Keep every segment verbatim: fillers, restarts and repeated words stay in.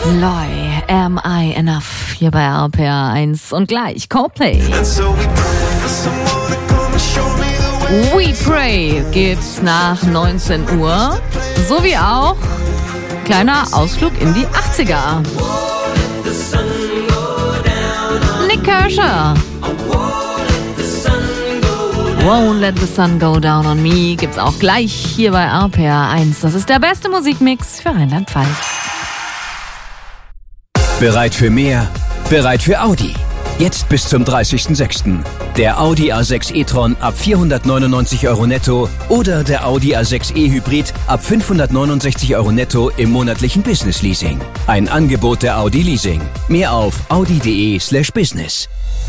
Loy, Am I Enough? Hier bei R P R eins und gleich Coldplay. We Pray gibt's nach neunzehn Uhr, sowie auch kleiner Ausflug in die achtziger. Nick Kershaw. Won't Let the Sun Go Down on Me gibt's auch gleich hier bei R P R eins. Das ist der beste Musikmix für Rheinland-Pfalz. Bereit für mehr? Bereit für Audi. Jetzt bis zum dreißigsten sechsten Der Audi A sechs e-tron ab vierhundertneunundneunzig Euro netto oder der Audi A sechs e Hybrid ab fünfhundertneunundsechzig Euro netto im monatlichen Business Leasing. Ein Angebot der Audi Leasing. Mehr auf audi.de slash business.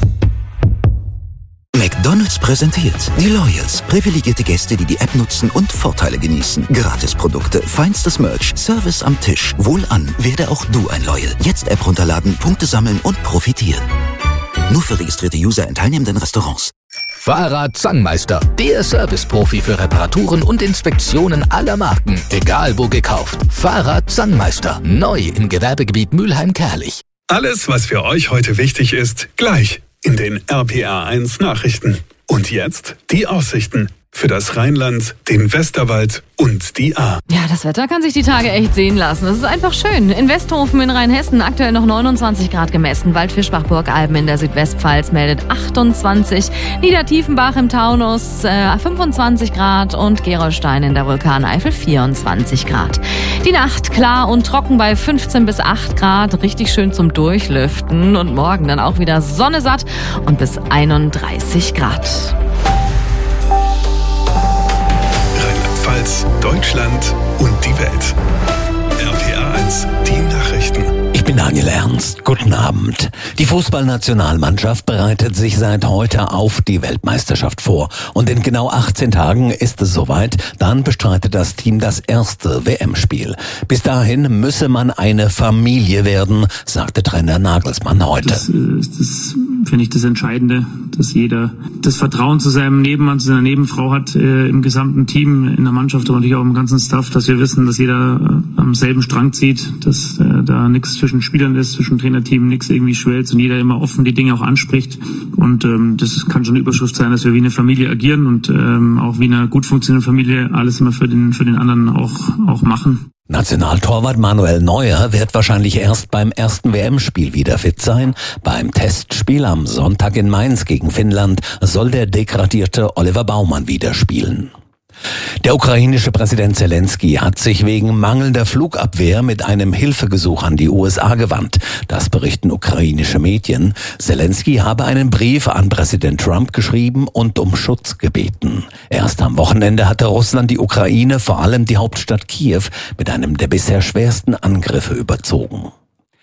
McDonald's präsentiert die Loyals. Privilegierte Gäste, die die App nutzen und Vorteile genießen. Gratisprodukte, feinstes Merch, Service am Tisch. Wohlan, werde auch du ein Loyal. Jetzt App runterladen, Punkte sammeln und profitieren. Nur für registrierte User in teilnehmenden Restaurants. Fahrrad Zangmeister, der Service-Profi für Reparaturen und Inspektionen aller Marken. Egal wo gekauft. Fahrrad Zangmeister. Neu im Gewerbegebiet Mülheim-Kerlich. Alles, was für euch heute wichtig ist, gleich in den R P R eins Nachrichten. Und jetzt die Aussichten für das Rheinland, den Westerwald und die Ahr. Ja, das Wetter kann sich die Tage echt sehen lassen. Es ist einfach schön. In Westhofen in Rheinhessen aktuell noch neunundzwanzig Grad gemessen. Waldfischbach-Burgalben in der Südwestpfalz meldet achtundzwanzig. Niedertiefenbach im Taunus äh, fünfundzwanzig Grad und Gerolstein in der Vulkaneifel vierundzwanzig Grad. Die Nacht klar und trocken bei fünfzehn bis acht Grad. Richtig schön zum Durchlüften. Und morgen dann auch wieder Sonne satt und bis einunddreißig Grad. Deutschland und die Welt. R P R eins, die Nachrichten. Ich bin Daniel Ernst. Guten Abend. Die Fußballnationalmannschaft bereitet sich seit heute auf die Weltmeisterschaft vor. Und in genau achtzehn Tagen ist es soweit. Dann bestreitet das Team das erste W M-Spiel. Bis dahin müsse man eine Familie werden, sagte Trainer Nagelsmann heute. Das ist das, finde ich, das Entscheidende, dass jeder das Vertrauen zu seinem Nebenmann, zu seiner Nebenfrau hat, äh, im gesamten Team, in der Mannschaft, aber natürlich auch im ganzen Staff, dass wir wissen, dass jeder äh, am selben Strang zieht, dass äh, da nichts zwischen Spielern ist, zwischen Trainerteam, nichts irgendwie schwelzt und jeder immer offen die Dinge auch anspricht. Und ähm, das kann schon eine Überschrift sein, dass wir wie eine Familie agieren und ähm, auch wie eine gut funktionierende Familie alles immer für den für den anderen auch auch machen. Nationaltorwart Manuel Neuer wird wahrscheinlich erst beim ersten W M-Spiel wieder fit sein. Beim Testspiel am Sonntag in Mainz gegen Finnland soll der degradierte Oliver Baumann wieder spielen. Der ukrainische Präsident Zelensky hat sich wegen mangelnder Flugabwehr mit einem Hilfegesuch an die U S A gewandt. Das berichten ukrainische Medien. Zelensky habe einen Brief an Präsident Trump geschrieben und um Schutz gebeten. Erst am Wochenende hatte Russland die Ukraine, vor allem die Hauptstadt Kiew, mit einem der bisher schwersten Angriffe überzogen.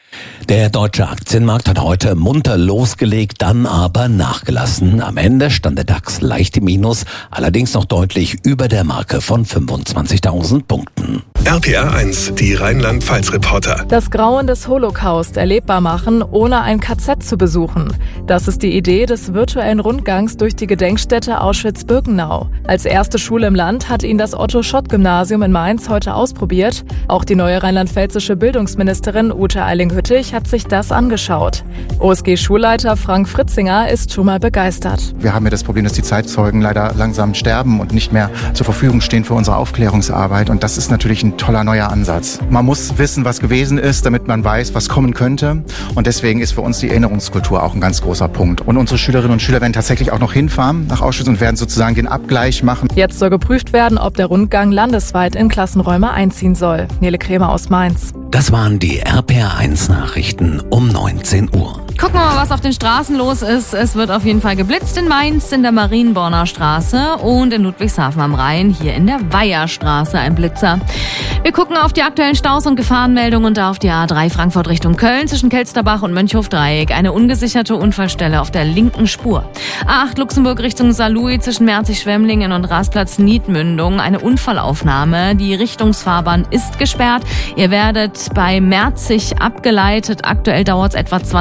Der deutsche Aktienmarkt hat heute munter losgelegt, dann aber nachgelassen. Am Ende stand der DAX leicht im Minus, allerdings noch deutlich über der Marke von fünfundzwanzigtausend Punkten. R P R eins, die Rheinland-Pfalz-Reporter. Das Grauen des Holocaust erlebbar machen, ohne ein K Z zu besuchen. Das ist die Idee des virtuellen Rundgangs durch die Gedenkstätte Auschwitz-Birkenau. Als erste Schule im Land hat ihn das Otto-Schott-Gymnasium in Mainz heute ausprobiert. Auch die neue rheinland-pfälzische Bildungsministerin Ute Eiling-Hüttich hat sich das angeschaut. O S G-Schulleiter Frank Fritzinger ist schon mal begeistert. Wir haben ja das Problem, dass die Zeitzeugen leider langsam sterben und nicht mehr zur Verfügung stehen für unsere Aufklärungsarbeit. Und das ist natürlich ein toller neuer Ansatz. Man muss wissen, was gewesen ist, damit man weiß, was kommen könnte. Und deswegen ist für uns die Erinnerungskultur auch ein ganz großer Punkt. Und unsere Schülerinnen und Schüler werden tatsächlich auch noch hinfahren nach Auschwitz und werden sozusagen den Abgleich machen. Jetzt soll geprüft werden, ob der Rundgang landesweit in Klassenräume einziehen soll. Nele Krämer aus Mainz. Das waren die R P R eins Nachrichten um neunzehn Uhr. Gucken wir mal, was auf den Straßen los ist. Es wird auf jeden Fall geblitzt in Mainz, in der Marienborner Straße und in Ludwigshafen am Rhein, hier in der Weiherstraße ein Blitzer. Wir gucken auf die aktuellen Staus und Gefahrenmeldungen und auf die A drei Frankfurt Richtung Köln zwischen Kelsterbach und Mönchhof-Dreieck. Eine ungesicherte Unfallstelle auf der linken Spur. A acht Luxemburg Richtung Saarlouis zwischen Merzig-Schwemmlingen und Rasplatz-Niedmündung. Eine Unfallaufnahme. Die Richtungsfahrbahn ist gesperrt. Ihr werdet bei Merzig abgeleitet. Aktuell dauert es etwa zwanzig Minuten.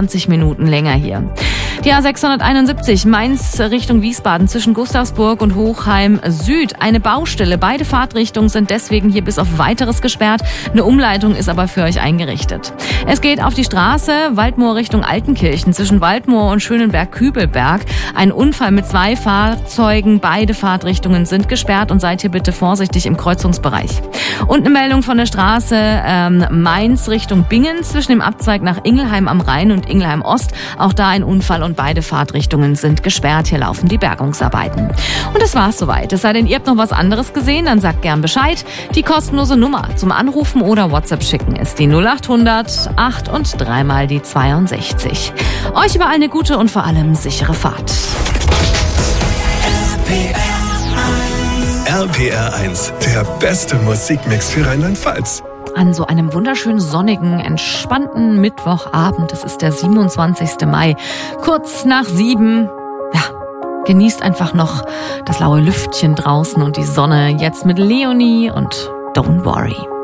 Minuten länger hier. Die A sechshunderteinundsiebzig Mainz Richtung Wiesbaden zwischen Gustavsburg und Hochheim Süd. Eine Baustelle. Beide Fahrtrichtungen sind deswegen hier bis auf Weiteres gesperrt. Eine Umleitung ist aber für euch eingerichtet. Es geht auf die Straße Waldmoor Richtung Altenkirchen zwischen Waldmoor und Schönenberg-Kübelberg. Ein Unfall mit zwei Fahrzeugen. Beide Fahrtrichtungen sind gesperrt und seid hier bitte vorsichtig im Kreuzungsbereich. Und eine Meldung von der Straße ähm, Mainz Richtung Bingen zwischen dem Abzweig nach Ingelheim am Rhein und Ingelheim Ost. Auch da ein Unfall und beide Fahrtrichtungen sind gesperrt. Hier laufen die Bergungsarbeiten. Und das war's soweit. Es sei denn, ihr habt noch was anderes gesehen, dann sagt gern Bescheid. Die kostenlose Nummer zum Anrufen oder WhatsApp schicken ist die null acht hundert acht und dreimal die zweiundsechzig. Euch überall eine gute und vor allem sichere Fahrt. R P R eins, der beste Musikmix für Rheinland-Pfalz. An so einem wunderschönen sonnigen, entspannten Mittwochabend, das ist der siebenundzwanzigsten Mai, kurz nach sieben. Ja, genießt einfach noch das laue Lüftchen draußen und die Sonne, jetzt mit Leonie und Don't Worry.